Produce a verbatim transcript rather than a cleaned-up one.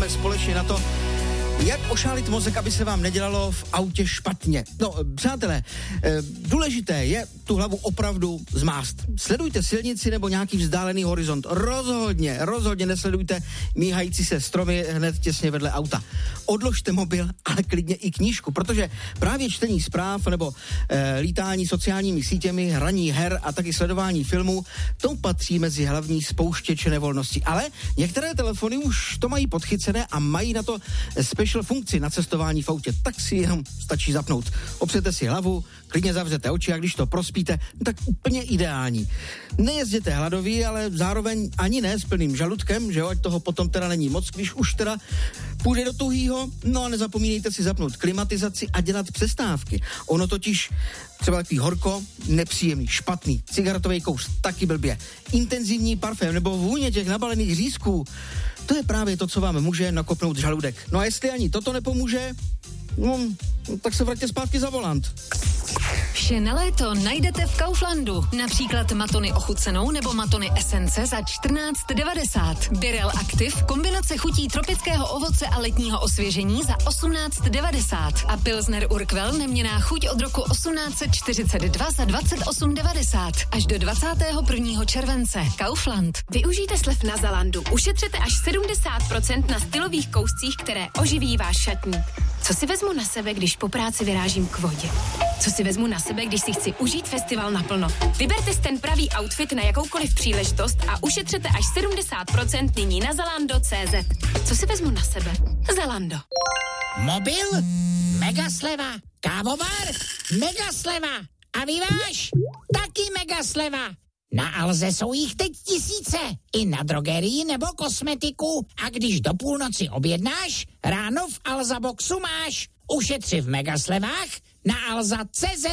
podíváme společně na to, jak ošálit mozek, aby se vám nedělalo v autě špatně. No, přátelé, důležité je tu hlavu opravdu zmást. Sledujte silnici nebo nějaký vzdálený horizont. Rozhodně, rozhodně nesledujte míhající se stromy hned těsně vedle auta. Odložte mobil, ale klidně i knížku, protože právě čtení zpráv nebo e, lítání sociálními sítěmi, hraní her a taky sledování filmů, to patří mezi hlavní spouštěče nevolnosti. Ale některé telefony už to mají podchycené a mají na to special funkci na cestování v autě, tak si jenom stačí zapnout. Opřete si hlavu, klidně zavřete oči a když to prospíte, tak úplně ideální. Nejezděte hladoví, ale zároveň ani ne s plným žaludkem, že jo, ať toho potom teda není moc, když už teda půjde do tuhýho, no a nezapomínejte si zapnout klimatizaci a dělat přestávky. Ono totiž třeba takový horko, nepříjemný, špatný, cigaretový kous, taky blbě, intenzivní parfém nebo vůně těch nabalených řízků, to je právě to, co vám může nakopnout žaludek. No a jestli ani toto nepomůže, no, tak se vraťte zpátky za volant. Vše na léto najdete v Kauflandu. Například matony ochucenou nebo matony esence za čtrnáct devadesát. Birel Active, kombinace chutí tropického ovoce a letního osvěžení za osmnáct devadesát. A Pilsner Urquell neměnná chuť od roku osmnáct čtyřicet dva za dvacet osm devadesát. Až do dvacátého prvního července. Kaufland. Využijte slev na Zalandu. Ušetřete až sedmdesát procent na stylových kouscích, které oživí váš šatník. Co si vezmu na sebe, když po práci vyrážím k vodě? Co si vezmu na sebe, když si chci užít festival naplno? Vyberte si ten pravý outfit na jakoukoliv příležitost a ušetřete až sedmdesát procent nyní na zalando tečka cé zet. Co si vezmu na sebe? Zalando. Mobil? Mega sleva. Kávovar? Mega sleva. A vyváž? Taky mega sleva. Na Alze jsou jich teď tisíce. I na drogerii nebo kosmetiku. A když do půlnoci objednáš, ráno v Alza Boxu máš. Ušetři v megaslevách na alza tečka cé zet.